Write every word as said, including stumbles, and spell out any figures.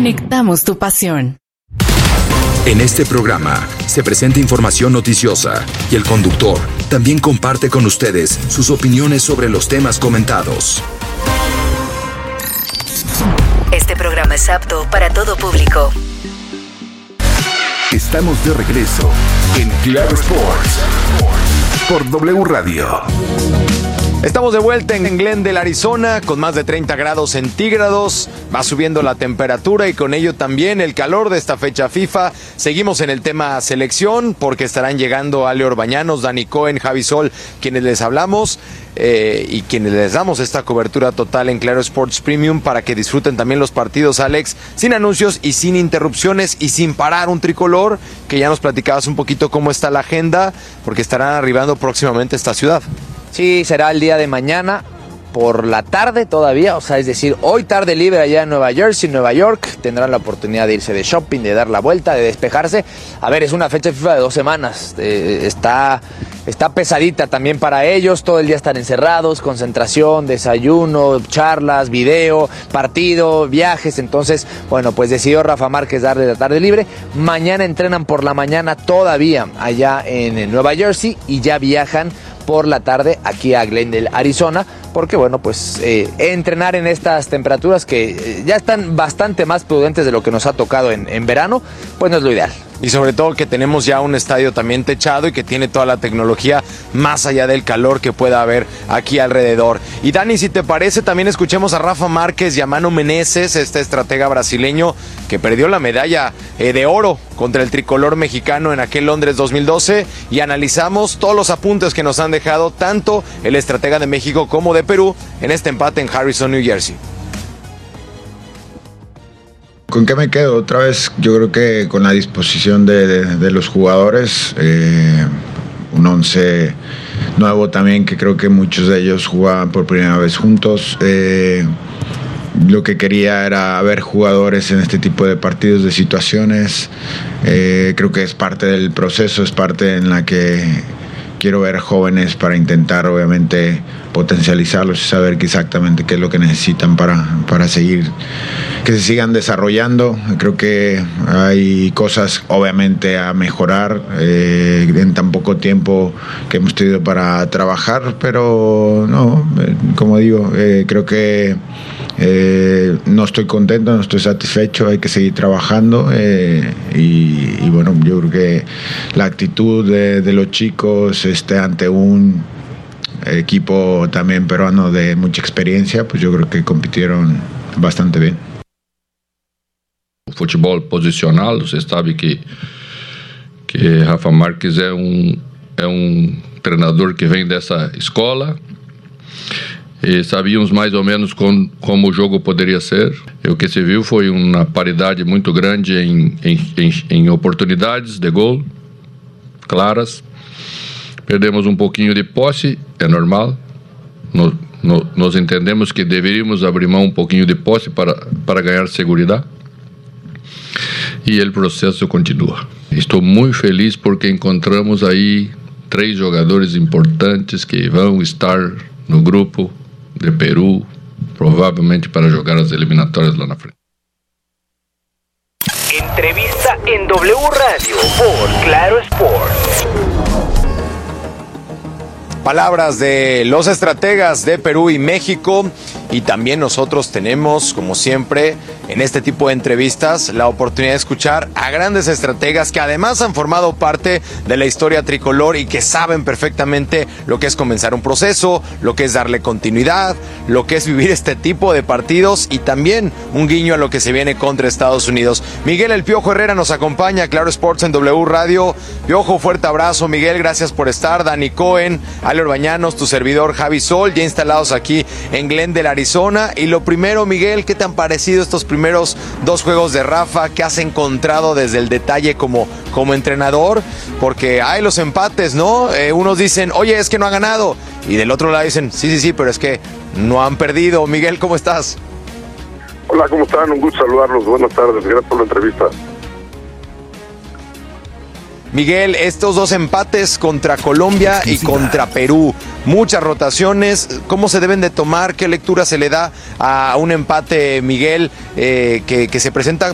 Conectamos tu pasión. En este programa se presenta información noticiosa y el conductor también comparte con ustedes sus opiniones sobre los temas comentados. Este programa es apto para todo público. Estamos de regreso en Claro Sports por W Radio. Estamos de vuelta en Glendale, Arizona, con más de treinta grados centígrados. Va subiendo la temperatura y con ello también el calor de esta fecha FIFA. Seguimos en el tema selección porque estarán llegando Ale Orbañanos, Dani Cohen, Javi Sol, quienes les hablamos eh, y quienes les damos esta cobertura total en Claro Sports Premium para que disfruten también los partidos, Alex, sin anuncios y sin interrupciones y sin parar un tricolor, que ya nos platicabas un poquito cómo está la agenda, porque estarán arribando próximamente a esta ciudad. Sí, será el día de mañana por la tarde todavía, o sea, es decir, hoy tarde libre allá en Nueva Jersey, Nueva York, tendrán la oportunidad de irse de shopping, de dar la vuelta, de despejarse. A ver, es una fecha FIFA de dos semanas, eh, está, está pesadita también para ellos, todo el día están encerrados, concentración, desayuno, charlas, video, partido, viajes. Entonces, bueno, pues decidió Rafa Márquez darle la tarde libre. Mañana entrenan por la mañana todavía allá en, en Nueva Jersey y ya viajan por la tarde aquí a Glendale, Arizona, porque bueno, pues eh, entrenar en estas temperaturas que eh, ya están bastante más prudentes de lo que nos ha tocado en, en verano, pues no es lo ideal. Y sobre todo que tenemos ya un estadio también techado y que tiene toda la tecnología más allá del calor que pueda haber aquí alrededor. Y Dani, si te parece, también escuchemos a Rafa Márquez y a Mano Menezes, este estratega brasileño que perdió la medalla eh, de oro contra el tricolor mexicano en aquel Londres dos mil doce, y analizamos todos los apuntes que nos han dejado tanto el estratega de México como de Perú en este empate en Harrison, New Jersey. ¿Con qué me quedo? Otra vez, yo creo que con la disposición de, de, de los jugadores, eh, un once nuevo también, que creo que muchos de ellos jugaban por primera vez juntos. Eh, lo que quería era ver jugadores en este tipo de partidos, de situaciones. Eh, creo que es parte del proceso, es parte en la que quiero ver jóvenes para intentar, obviamente, potencializarlos y saber exactamente qué es lo que necesitan para, para seguir, que se sigan desarrollando. Creo que hay cosas, obviamente, a mejorar eh, en tan poco tiempo que hemos tenido para trabajar, pero no, eh, como digo, eh, creo que eh, no estoy contento, no estoy satisfecho, hay que seguir trabajando eh, y, y bueno, yo creo que la actitud de, de los chicos este, ante un equipo también peruano de mucha experiencia, pues yo creo que compitieron bastante bien. Futebol posicional, você sabe que, que Rafa Márquez é um, é um treinador que vem dessa escola e sabíamos mais ou menos com, como o jogo poderia ser. E o que se viu foi uma paridade muito grande em, em, em, em oportunidades de gol claras. Perdemos um pouquinho de posse, é normal. Nos, no, nós entendemos que deveríamos abrir mão um pouquinho de posse para, para ganhar segurança. E o processo continua. Estou muito feliz porque encontramos aí três jogadores importantes que vão estar no grupo de Peru, provavelmente para jogar as eliminatórias lá na frente. Entrevista en W Radio por Claro Sports. Palabras de los estrategas de Perú y México, y también nosotros tenemos, como siempre, en este tipo de entrevistas, la oportunidad de escuchar a grandes estrategas que además han formado parte de la historia tricolor y que saben perfectamente lo que es comenzar un proceso, lo que es darle continuidad, lo que es vivir este tipo de partidos y también un guiño a lo que se viene contra Estados Unidos. Miguel El Piojo Herrera nos acompaña, Claro Sports en W Radio. Piojo, fuerte abrazo, Miguel, gracias por estar. Dani Cohen, Ale Orbañanos, tu servidor Javi Sol, ya instalados aquí en Glendale, Arizona. Y lo primero, Miguel, ¿qué te han parecido estos primeros dos juegos de Rafa? ¿Qué has encontrado desde el detalle como, como entrenador? Porque hay los empates, ¿no? Eh, unos dicen, oye, es que no ha ganado. Y del otro lado dicen, sí, sí, sí, pero es que no han perdido. Miguel, ¿cómo estás? Hola, ¿cómo están? Un gusto saludarlos. Buenas tardes. Gracias por la entrevista. Miguel, estos dos empates contra Colombia y contra Perú, muchas rotaciones, ¿cómo se deben de tomar? ¿Qué lectura se le da a un empate, Miguel, eh, que, que se presenta